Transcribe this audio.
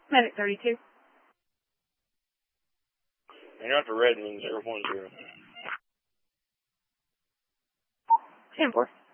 Medic 32. And you're after Redmond 010. 10-4.